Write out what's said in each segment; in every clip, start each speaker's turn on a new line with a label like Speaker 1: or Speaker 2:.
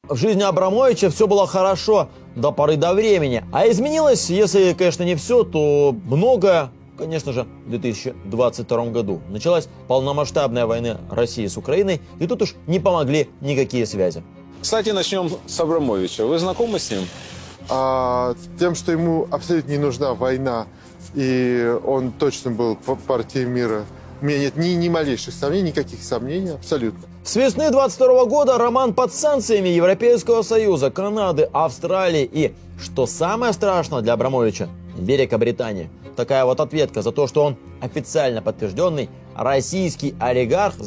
Speaker 1: В жизни Абрамовича все было хорошо до поры до времени. А изменилось, если, конечно, не все, то многое, конечно же, в 2022 году. Началась полномасштабная война России с Украиной, и тут уж не помогли никакие связи.
Speaker 2: Кстати, начнем с Абрамовича. Вы знакомы с ним?
Speaker 3: Тем, что ему абсолютно не нужна война, и он точно был в партии мира, у меня нет ни малейших сомнений, никаких сомнений, абсолютно.
Speaker 1: С весны 22 года Роман под санкциями Европейского Союза, Канады, Австралии и, что самое страшное для Абрамовича, Великобритании. Такая вот ответка за то, что он официально подтвержденный российский олигарх,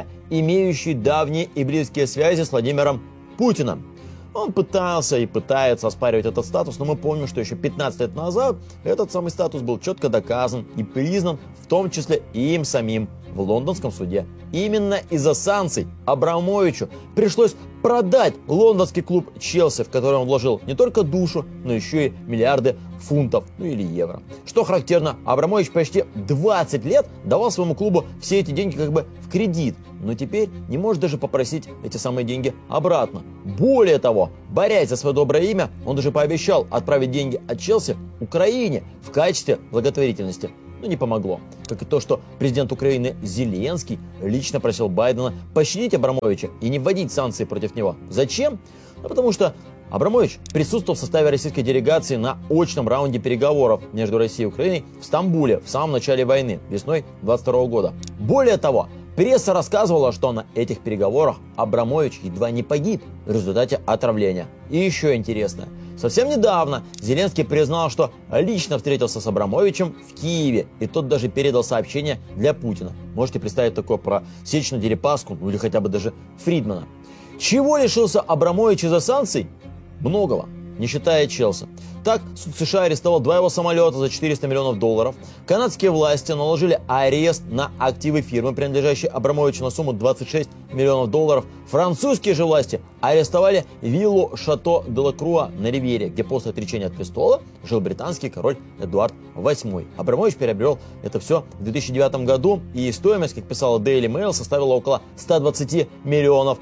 Speaker 1: имеющий давние и близкие связи с Владимиром Путиным. Он пытался и пытается оспаривать этот статус, но мы помним, что еще 15 лет назад этот самый статус был четко доказан и признан, в том числе и им самим в лондонском суде. Именно из-за санкций Абрамовичу пришлось продать лондонский клуб Челси, в который он вложил не только душу, но еще и миллиарды фунтов, или евро. Что характерно, Абрамович почти 20 лет давал своему клубу все эти деньги как бы в кредит, но теперь не может даже попросить эти самые деньги обратно. Более того, борясь за свое доброе имя, он даже пообещал отправить деньги от Челси Украине в качестве благотворительности. Но не помогло. Как и то, что президент Украины Зеленский лично просил Байдена пощадить Абрамовича и не вводить санкции против него. Зачем? Потому что Абрамович присутствовал в составе российской делегации на очном раунде переговоров между Россией и Украиной в Стамбуле в самом начале войны, весной 22 года. Более того, пресса рассказывала, что на этих переговорах Абрамович едва не погиб в результате отравления. И еще интересно. Совсем недавно Зеленский признал, что лично встретился с Абрамовичем в Киеве, и тот даже передал сообщение для Путина. Можете представить такое про Сечину, Дерипаску, или хотя бы даже Фридмана. Чего лишился Абрамович из-за санкций? Многого, не считая Челси. Так, суд США арестовал 2 его самолета за $400 миллионов. Канадские власти наложили арест на активы фирмы, принадлежащие Абрамовичу, на сумму $26 миллионов. Французские же власти арестовали виллу Шато де ла Круа на Ривьере, где после отречения от престола жил британский король Эдуард VIII. Абрамович приобрел это все в 2009 году, и стоимость, как писала Daily Mail, составила около $120 миллионов.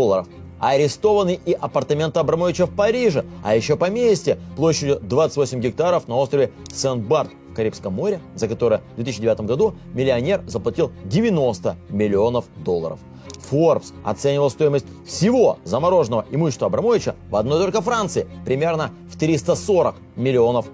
Speaker 1: Арестованы и апартаменты Абрамовича в Париже, а еще поместье площадью 28 гектаров на острове Сент-Барт в Карибском море, за которое в 2009 году миллионер заплатил $90 миллионов. Forbes оценивал стоимость всего замороженного имущества Абрамовича в одной только Франции примерно в $340 миллионов.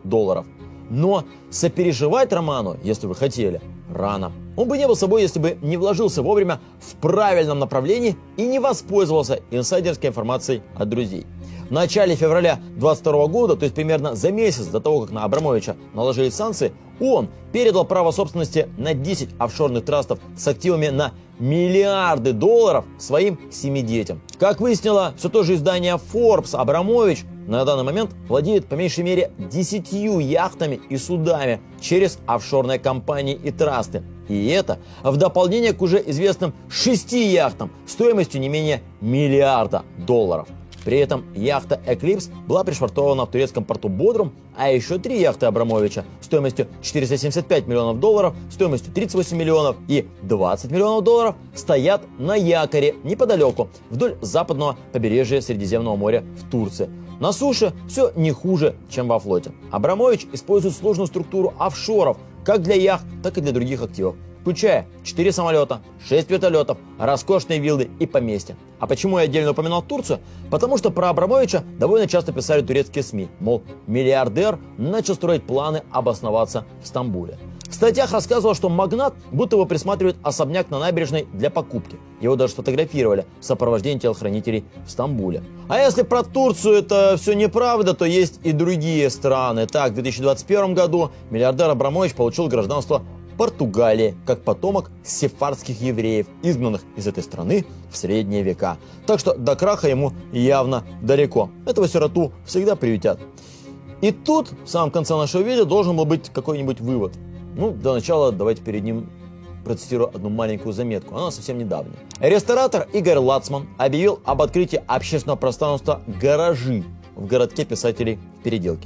Speaker 1: Но сопереживать Роману, если вы хотели, рано. Он бы не был собой, если бы не вложился вовремя в правильном направлении и не воспользовался инсайдерской информацией от друзей. В начале февраля 2022 года, то есть примерно за месяц до того, как на Абрамовича наложили санкции, он передал право собственности на 10 офшорных трастов с активами на миллиарды долларов своим 7 детям. Как выяснило все то же издание Forbes, Абрамович на данный момент владеет по меньшей мере 10 яхтами и судами через офшорные компании и трасты. И это в дополнение к уже известным 6 яхтам стоимостью не менее $1 миллиарда. При этом яхта Eclipse была пришвартована в турецком порту Бодрум, а еще 3 яхты Абрамовича стоимостью $475 миллионов, стоимостью 38 миллионов и $20 миллионов стоят на якоре неподалеку, вдоль западного побережья Средиземного моря в Турции. На суше все не хуже, чем во флоте. Абрамович использует сложную структуру офшоров как для яхт, так и для других активов, включая 4 самолета, 6 вертолетов, роскошные виллы и поместья. А почему я отдельно упоминал Турцию? Потому что про Абрамовича довольно часто писали турецкие СМИ, мол, миллиардер начал строить планы обосноваться в Стамбуле. В статьях рассказывал, что магнат будто бы присматривает особняк на набережной для покупки. Его даже сфотографировали в сопровождении телохранителей в Стамбуле. А если про Турцию это все неправда, то есть и другие страны. Так, в 2021 году миллиардер Абрамович получил гражданство Португалии, как потомок сефардских евреев, изгнанных из этой страны в средние века. Так что до краха ему явно далеко. Этого сироту всегда приютят. И тут, в самом конце нашего видео, должен был быть какой-нибудь вывод. Для начала давайте перед ним процитирую одну маленькую заметку. Она совсем недавняя. Ресторатор Игорь Лацман объявил об открытии общественного пространства «Гаражи» в городке писателей в Переделкине.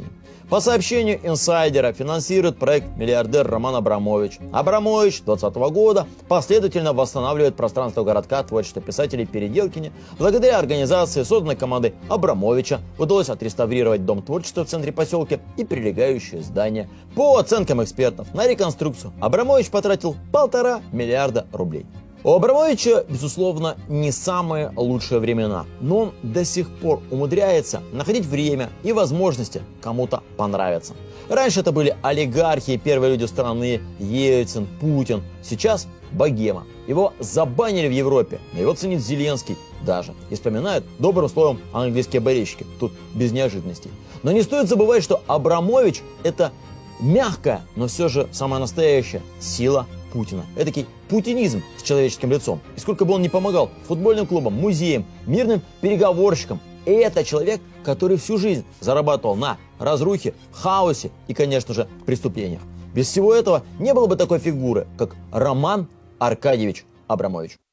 Speaker 1: По сообщению инсайдера, финансирует проект миллиардер Роман Абрамович. Абрамович 2020 года последовательно восстанавливает пространство городка творчества писателей Переделкине. Благодаря организации, созданной командой Абрамовича, удалось отреставрировать Дом творчества в центре поселка и прилегающие здания. По оценкам экспертов, на реконструкцию Абрамович потратил 1,5 миллиарда рублей. У Абрамовича, безусловно, не самые лучшие времена, но он до сих пор умудряется находить время и возможности кому-то понравиться. Раньше это были олигархи и первые люди страны, Ельцин, Путин. Сейчас богема. Его забанили в Европе, но его ценит Зеленский даже. И вспоминают добрым словом английские болельщики. Тут без неожиданностей. Но не стоит забывать, что Абрамович – это мягкая, но все же самая настоящая сила Путина. Эдакий путинизм с человеческим лицом. И сколько бы он ни помогал футбольным клубам, музеям, мирным переговорщикам, это человек, который всю жизнь зарабатывал на разрухе, хаосе и, конечно же, преступлениях. Без всего этого не было бы такой фигуры, как Роман Аркадьевич Абрамович.